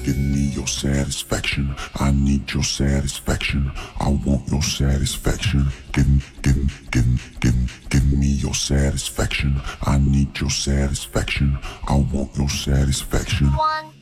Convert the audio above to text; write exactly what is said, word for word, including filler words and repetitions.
Give me your satisfaction. I need your satisfaction. I want your satisfaction. Give, give, give, give, give me your satisfaction. I need your satisfaction. I want your satisfaction. One.